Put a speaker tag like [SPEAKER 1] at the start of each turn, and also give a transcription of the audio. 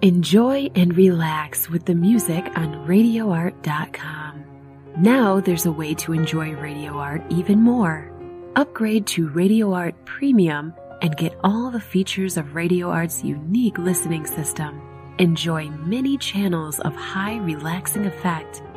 [SPEAKER 1] Enjoy and relax with the music on RadioArt.com. Now there's a way to enjoy Radio Art even more. Upgrade to Radio Art Premium and get all the features of Radio Art's unique listening system. Enjoy many channels of high relaxing effect